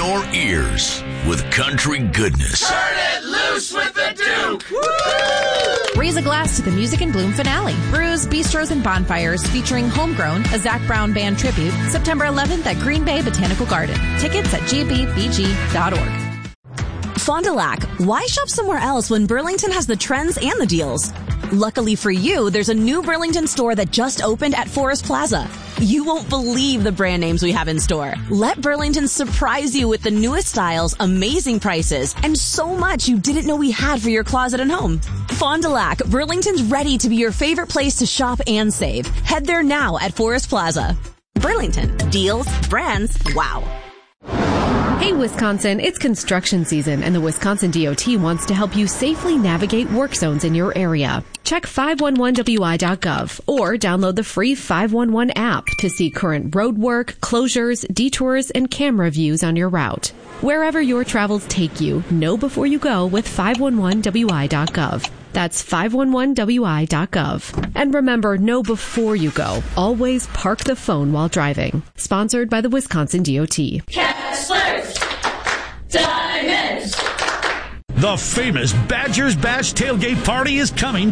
your ears with country goodness. Turn it loose with the Duke! Woo! Raise a glass to the Music in Bloom finale. Brews, bistros, and bonfires featuring Homegrown, a Zac Brown Band tribute, September 11th at Green Bay Botanical Garden. Tickets at gbbg.org. Fond du Lac, why shop somewhere else when Burlington has the trends and the deals? Luckily for you, there's a new Burlington store that just opened at Forest Plaza. You won't believe the brand names we have in store. Let Burlington surprise you with the newest styles, amazing prices, and so much you didn't know we had for your closet and home. Fond du Lac, Burlington's ready to be your favorite place to shop and save. Head there now at Forest Plaza. Burlington, deals, brands, wow. Hey, Wisconsin, it's construction season, and the Wisconsin DOT wants to help you safely navigate work zones in your area. Check 511wi.gov or download the free 511 app to see current road work, closures, detours, and camera views on your route. Wherever your travels take you, know before you go with 511wi.gov. That's 511wi.gov. And remember, know before you go. Always park the phone while driving. Sponsored by the Wisconsin DOT. Kessler's Diamonds. The famous Badgers Bash Tailgate Party is coming